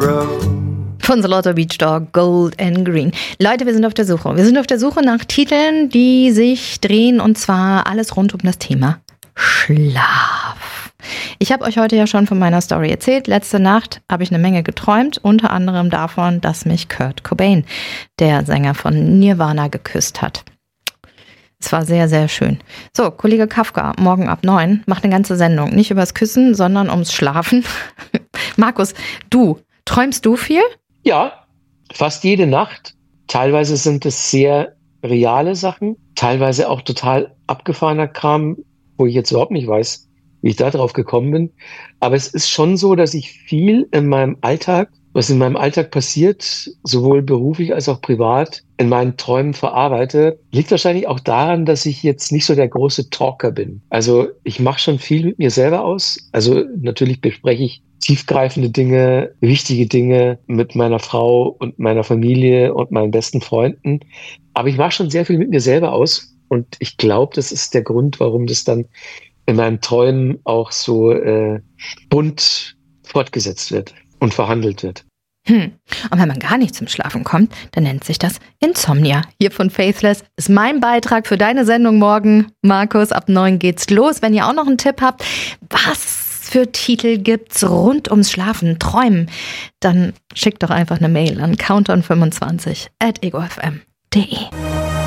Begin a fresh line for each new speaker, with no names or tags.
Von The Lotto Beach Dog, Gold and Green. Leute, wir sind auf der Suche. Wir sind auf der Suche nach Titeln, die sich drehen, und zwar alles rund um das Thema Schlaf. Ich habe euch heute ja schon von meiner Story erzählt. Letzte Nacht habe ich eine Menge geträumt, unter anderem davon, dass mich Kurt Cobain, der Sänger von Nirvana, geküsst hat. Es war sehr, sehr schön. So, Kollege Kafka, morgen ab 9, macht eine ganze Sendung. Nicht übers Küssen, sondern ums Schlafen. Markus, träumst du viel?
Ja, fast jede Nacht. Teilweise sind es sehr reale Sachen, teilweise auch total abgefahrener Kram, wo ich jetzt überhaupt nicht weiß, wie ich da drauf gekommen bin. Aber es ist schon so, dass ich viel in meinem Alltag, was in meinem Alltag passiert, sowohl beruflich als auch privat, in meinen Träumen verarbeite. Liegt wahrscheinlich auch daran, dass ich jetzt nicht so der große Talker bin. Also ich mache schon viel mit mir selber aus. Also natürlich bespreche ich tiefgreifende Dinge, wichtige Dinge mit meiner Frau und meiner Familie und meinen besten Freunden. Aber ich mache schon sehr viel mit mir selber aus. Und ich glaube, das ist der Grund, warum das dann in meinen Träumen auch so bunt fortgesetzt wird und verhandelt wird.
Und wenn man gar nicht zum Schlafen kommt, dann nennt sich das Insomnia. Hier von Faithless ist mein Beitrag für deine Sendung morgen. Markus, ab 9 geht's los. Wenn ihr auch noch einen Tipp habt, was für Titel gibt's rund ums Schlafen, Träumen, dann schickt doch einfach eine Mail an countdown25@egofm.de.